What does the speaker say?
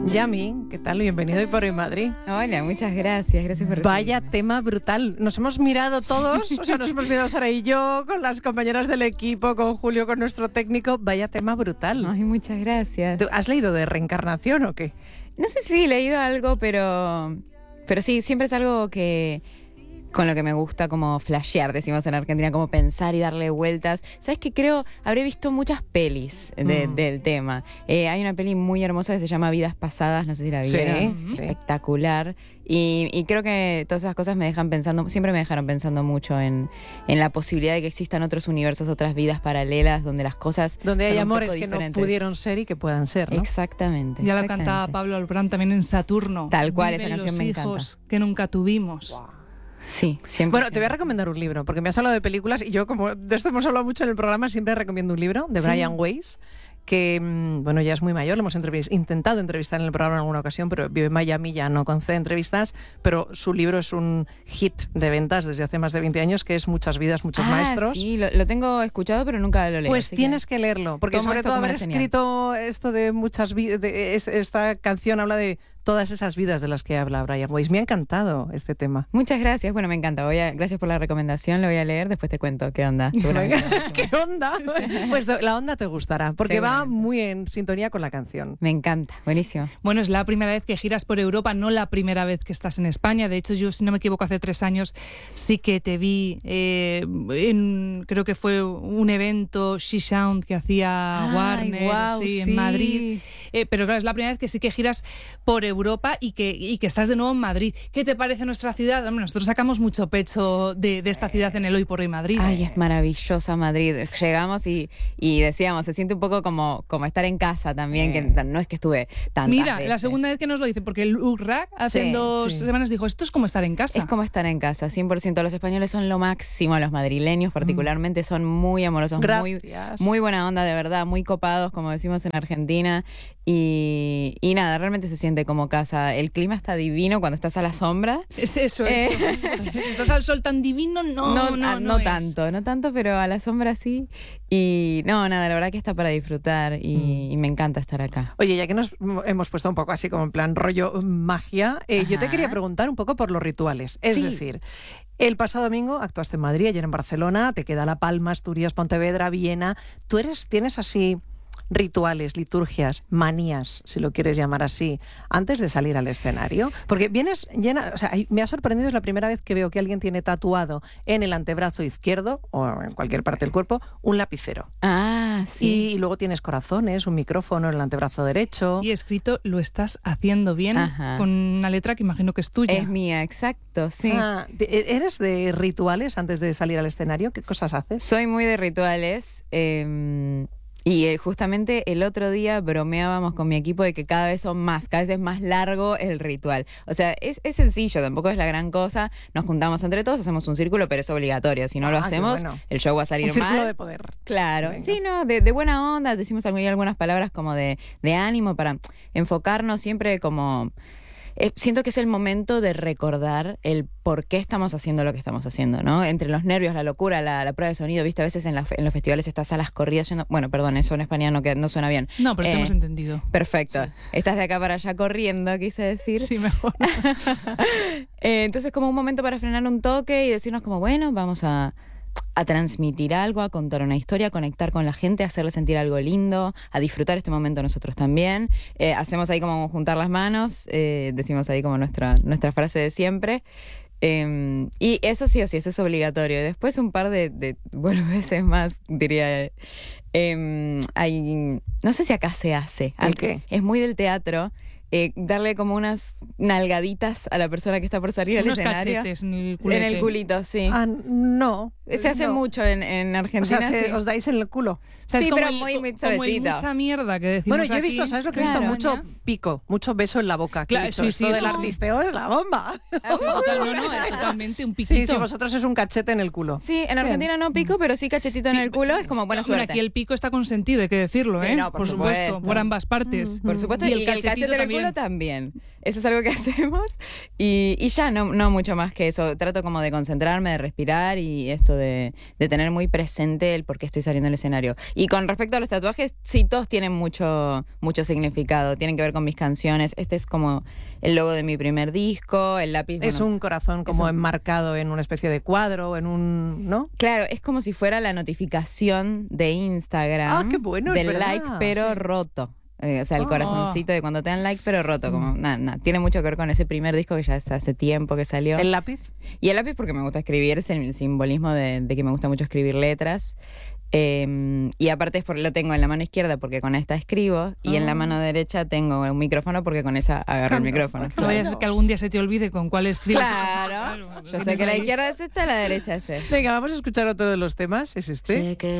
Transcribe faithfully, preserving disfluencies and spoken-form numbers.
Yami, ¿qué tal? Bienvenido hoy por hoy Madrid. Hola, muchas gracias, gracias por recibirme. Vaya tema brutal. Nos hemos mirado todos, o sea, nos hemos mirado Sara y yo, con las compañeras del equipo, con Julio, con nuestro técnico. Vaya tema brutal. Ay, muchas gracias. ¿Tú has leído de reencarnación o qué? No sé si he leído algo, pero, pero sí, siempre es algo que... con lo que me gusta como flashear, decimos en Argentina, como pensar y darle vueltas. ¿Sabes qué? Creo, habré visto muchas pelis de, mm. del tema. Eh, hay una peli muy hermosa que se llama Vidas Pasadas, no sé si la vieron. Sí, Espectacular. Y, y creo que todas esas cosas me dejan pensando, siempre me dejaron pensando mucho en, en la posibilidad de que existan otros universos, otras vidas paralelas, donde las cosas Donde hay son un amores poco que no diferentes. pudieron ser y que puedan ser, ¿no? Exactamente. Ya lo exactamente. cantaba Pablo Alborán también en Saturno. Tal cual, Viven esa canción los me hijos encanta. que nunca tuvimos. Wow. Sí, siempre. Bueno, te voy a recomendar un libro, porque me has hablado de películas y yo, como de esto hemos hablado mucho en el programa, siempre recomiendo un libro de Sí. Brian Weiss, que, bueno, ya es muy mayor, lo hemos entrevist- intentado entrevistar en el programa en alguna ocasión, pero vive en Miami, ya no concede entrevistas, pero su libro es un hit de ventas desde hace más de veinte años, que es Muchas vidas, muchos Ah, maestros. Sí, lo, lo tengo escuchado, pero nunca lo leí. Pues así tienes que... que leerlo, porque tomo sobre esto todo como haber una señal. escrito esto de muchas vidas, esta canción habla de todas esas vidas de las que habla Brian Weiss. Me ha encantado este tema. Muchas gracias. Bueno, me encanta. Voy a, gracias por la recomendación. Lo voy a leer. Después te cuento qué onda. Seguramente. ¿Qué onda? Pues la onda te gustará, porque va Seguramente. muy en sintonía con la canción. Me encanta. Buenísimo. Bueno, es la primera vez que giras por Europa, no la primera vez que estás en España. De hecho, yo, si no me equivoco, hace tres años sí que te vi eh, en, creo que fue un evento She Sound que hacía Ay, Warner, guau, sí, sí. en Madrid. Eh, pero claro, es la primera vez que sí que giras por Europa y que, y que estás de nuevo en Madrid. ¿Qué te parece nuestra ciudad? Hombre, nosotros sacamos mucho pecho de, de esta ciudad en el Hoy por Hoy Madrid. Ay, es maravillosa Madrid. Llegamos y, y decíamos, se siente un poco como, como estar en casa también, Sí. que no es que estuve tantas Mira, veces. la segunda vez que nos lo dice, porque el U R A C hace Sí, dos sí. semanas dijo, esto es como estar en casa. Es como estar en casa, cien por ciento. Los españoles son lo máximo, los madrileños particularmente son muy amorosos, muy, Gracias. muy buena onda, de verdad, muy copados, como decimos en Argentina. Y, y nada, realmente se siente como casa. El clima está divino cuando estás a la sombra. Es eso, Eh. eso. Si estás al sol tan divino, no, no, no, ah, no es. tanto, no tanto, pero a la sombra sí. Y no, nada, la verdad que está para disfrutar y, Mm. y me encanta estar acá. Oye, ya que nos hemos puesto un poco así como en plan rollo magia, eh, yo te Ajá. quería preguntar un poco por los rituales. Es Sí. decir, el pasado domingo actuaste en Madrid, ayer en Barcelona, te queda La Palma, Asturias, Pontevedra, Viena. ¿Tú eres, tienes así rituales, liturgias, manías, si lo quieres llamar así, antes de salir al escenario? Porque vienes llena, o sea, me ha sorprendido, es la primera vez que veo que alguien tiene tatuado en el antebrazo izquierdo o en cualquier parte del cuerpo un lapicero. Ah, sí. Y luego tienes corazones, un micrófono en el antebrazo derecho. Y escrito, lo estás haciendo bien, Ajá. con una letra que imagino que es tuya. Es mía, exacto, sí. Ah, de- ¿eres de rituales antes de salir al escenario? ¿Qué cosas haces? Soy muy de rituales. eh, Y eh, justamente el otro día bromeábamos con mi equipo de que cada vez son más, cada vez es más largo el ritual. O sea, es, es sencillo, tampoco es la gran cosa. Nos juntamos entre todos, hacemos un círculo, pero es obligatorio. Si no lo Ah, qué hacemos, bueno. el show va a salir Un círculo mal. de poder. Claro, Venga. sí, no, de, de buena onda, decimos algún- algunas palabras como de, de ánimo para enfocarnos siempre como... Eh, siento que es el momento de recordar el por qué estamos haciendo lo que estamos haciendo, ¿no? Entre los nervios, la locura, la, la prueba de sonido, viste, a veces en, la, en los festivales estas salas corridas yendo... Bueno, perdón, eso en español no, que, no suena bien. No, pero te Eh, hemos entendido. Perfecto. Estás de acá para allá corriendo, quise decir. Sí, mejor. Eh, entonces, como un momento para frenar un toque y decirnos como, bueno, vamos a, a transmitir algo, a contar una historia, a conectar con la gente, a hacerle sentir algo lindo, a disfrutar este momento nosotros también. Eh, hacemos ahí como juntar las manos, eh, decimos ahí como nuestra, nuestra frase de siempre. Eh, y eso sí o sí, eso es obligatorio. Después un par de, de bueno, veces más, diría... Eh, hay, no sé si acá se hace. ¿El qué? Es muy del teatro. Eh, darle como unas nalgaditas a la persona que está por salir al Unos escenario. cachetes en el En culete. el culito, sí. Ah, no. Se hace no. mucho en, en O Argentina. sea, se- sí. os dais en el culo. O sea, es Sí, como pero el, muy, muy como el suavecito. mucha mierda que decimos Bueno, yo he aquí. visto, ¿sabes lo que he Claro. visto? Mucho pico, mucho beso en la boca. Claro, Claro, sí, sí, Esto del eso- artisteo es la bomba. Ah, total, no, no, es totalmente un piquito. Sí, sí, vosotros es un cachete en el culo. Sí, en Argentina no pico, pero sí cachetito en Sí, el culo. Es como buena Hombre, suerte. aquí el pico está consentido, hay que decirlo, Sí, ¿eh? no, por supuesto, supuesto. por ambas partes. Por supuesto, Y y el el cachetito cachete en el también. Bien. también. Eso es algo que hacemos. Y, y ya, no, no mucho más que eso. Trato como de concentrarme, de respirar y esto de, de tener muy presente el por qué estoy saliendo al escenario. Y con respecto a los tatuajes, sí, todos tienen mucho, mucho significado. Tienen que ver con mis canciones. Este es como el logo de mi primer disco, el lápiz. Es bueno, un corazón como eso. enmarcado en una especie de cuadro, en un... ¿no? Claro, es como si fuera la notificación de Instagram. Ah, qué bueno, es del verdad, like, pero sí. roto. Eh, o sea, el Oh. corazoncito de cuando te dan like, pero roto. Como, nada, nada. Tiene mucho que ver con ese primer disco que ya es hace tiempo que salió. ¿El lápiz? Y el lápiz porque me gusta escribir, es el simbolismo de, de que me gusta mucho escribir letras. Eh, y aparte es porque lo tengo en la mano izquierda porque con esta escribo y Ah. en la mano derecha tengo un micrófono porque con esa agarro el Canto. micrófono. No vaya a ser que algún día se te olvide con cuál escribes. Claro, yo sé tienes que la ahí. izquierda es esta, la derecha es esta. Venga, vamos a escuchar otro de los temas, es este. Sé que